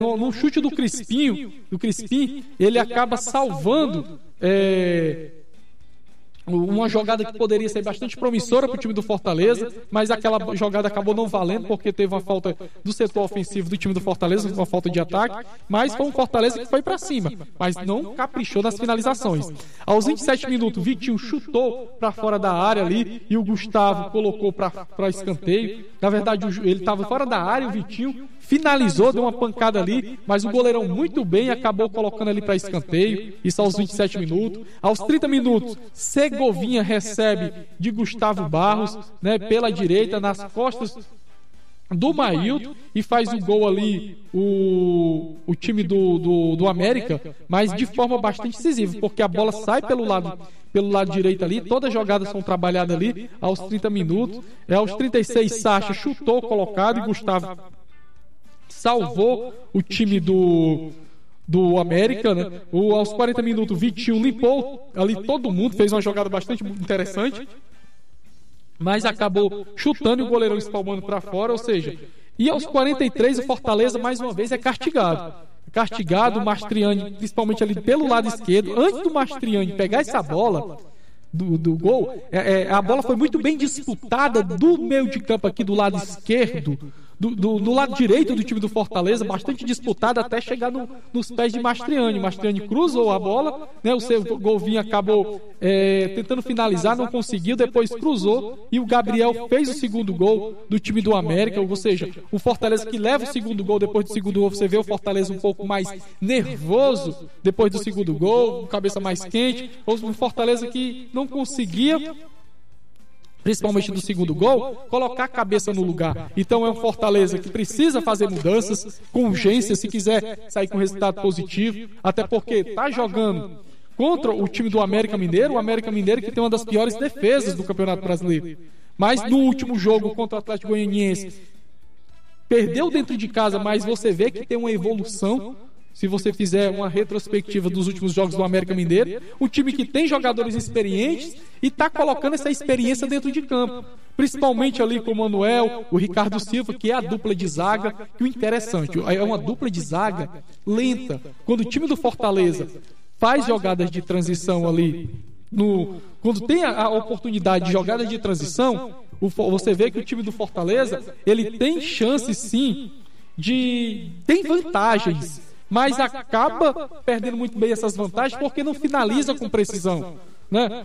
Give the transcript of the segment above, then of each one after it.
num chute do Crispim, ele acaba salvando uma jogada que poderia ser bastante promissora para o time do Fortaleza, mas aquela jogada acabou não valendo porque teve uma falta do setor ofensivo do time do Fortaleza, uma falta de ataque, mas foi um Fortaleza que foi para cima, mas não caprichou nas finalizações. Aos 27 minutos, Vitinho chutou para fora da área ali e o Gustavo colocou para escanteio. Na verdade, ele estava fora da área, o Vitinho finalizou, deu uma pancada ali, mas o goleirão muito bem acabou colocando ali para escanteio. Isso aos 27 minutos. Aos 30 minutos, Segovinha recebe de Gustavo Barros, né, pela direita, nas costas do Mailton, e faz o gol ali o time do América, mas de forma bastante decisiva, porque a bola sai pelo lado direito ali, todas as jogadas são trabalhadas ali aos 30 minutos. Aos 36, Sacha chutou colocado e Gustavo salvou o time do América, né? Aos 40 minutos, Vitinho limpou ali todo mundo, fez uma jogada bastante interessante, mas acabou chutando e o goleirão espalmando para fora, ou seja, e aos 43 o Fortaleza mais uma vez é castigado, o Mastriani, principalmente ali pelo lado esquerdo. Antes do Mastriani pegar essa bola do gol, a bola foi muito bem disputada do meio de campo aqui do lado esquerdo, do lado direito do time do Fortaleza, bastante disputada até chegar nos pés de Mastriani. Mastriani cruzou a bola, né? O seu Golvinho acabou tentando finalizar, não conseguiu, depois cruzou e o Gabriel fez o segundo gol do time do América. Ou seja, o Fortaleza que leva o segundo gol. Depois do segundo gol você vê o Fortaleza um pouco mais nervoso depois do segundo gol, com cabeça mais quente. O Fortaleza que não conseguia, principalmente do segundo gol, colocar a cabeça no lugar. Então é um Fortaleza que precisa fazer mudanças com urgência se quiser sair com resultado positivo, até porque está jogando contra o time do América Mineiro, o América Mineiro que tem uma das piores defesas do Campeonato Brasileiro. Mas no último jogo contra o Atlético Goianiense perdeu dentro de casa, mas você vê que tem uma evolução. Se você fizer uma retrospectiva dos últimos jogos do América Mineiro, um time que tem jogadores experientes e está colocando essa experiência dentro de campo, principalmente ali com o Manuel, o Ricardo Silva, que é a dupla de zaga. E o interessante, é uma dupla de zaga lenta. Quando o time do Fortaleza faz jogadas de transição ali, quando tem a oportunidade de jogadas de transição, você vê que o time do Fortaleza ele tem chance sim tem vantagens, mas acaba perdendo muito bem essas vantagens porque não finaliza com precisão, né?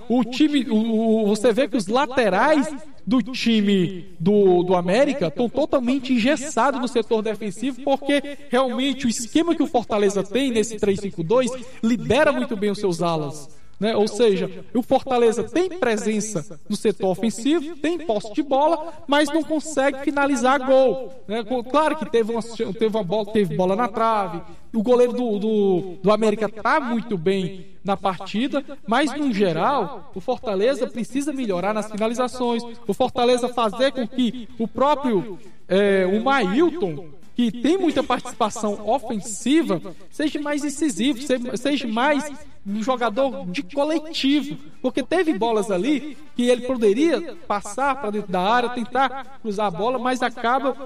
Você vê que os laterais do time do América estão totalmente engessados no setor defensivo, porque realmente o esquema que o Fortaleza tem nesse 3-5-2 libera muito bem os seus alas, né? Ou seja, o Fortaleza tem presença no setor ofensivo, tem posse de bola, mas não consegue finalizar gol, né? Claro que teve bola na trave. O goleiro do América está muito bem na partida, mas no geral o Fortaleza precisa melhorar nas finalizações. O Fortaleza fazer com que o próprio o Mailton, que tem muita participação ofensiva, seja mais incisivo, seja mais um jogador de coletivo, porque teve bolas ali que ele poderia passar para dentro da área, tentar cruzar a bola, mas acaba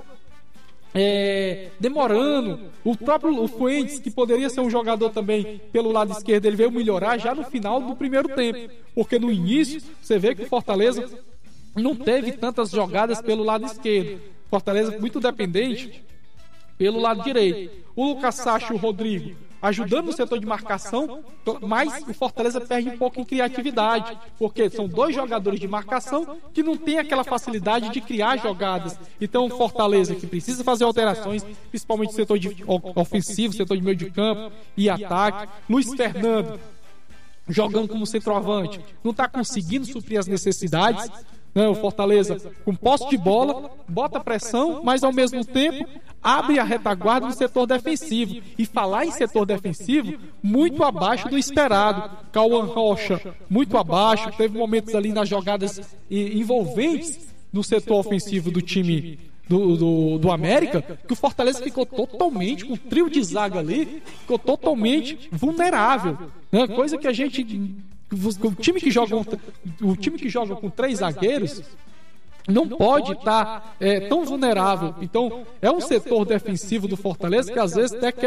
demorando. O Fuentes, que poderia ser um jogador também pelo lado esquerdo, ele veio melhorar já no final do primeiro tempo, porque no início você vê que o Fortaleza não teve tantas jogadas pelo lado esquerdo. Fortaleza muito dependente pelo lado direito. O Lucas Sacha e o Rodrigo ajudando no setor de marcação, mas o Fortaleza perde um pouco em criatividade, porque são dois jogadores de marcação que não tem aquela facilidade de criar jogadas. Então o Fortaleza que precisa fazer alterações, principalmente no setor ofensivo, setor de meio de campo e ataque. Luiz Fernando jogando como centroavante, não está conseguindo suprir as necessidades, né? O Fortaleza com posse de bola, bota pressão, mas ao mesmo tempo abre a retaguarda no setor defensivo. E falar em setor defensivo, muito abaixo do esperado. Cauã Rocha, muito abaixo. Teve momentos ali nas jogadas envolventes no setor ofensivo do time do América, que o Fortaleza ficou totalmente, com o trio de zaga ali, ficou totalmente vulnerável, né? Coisa que a gente... O time que joga com 3 zagueiros não pode estar tão vulnerável. Então é um setor defensivo do Fortaleza que às vezes até quer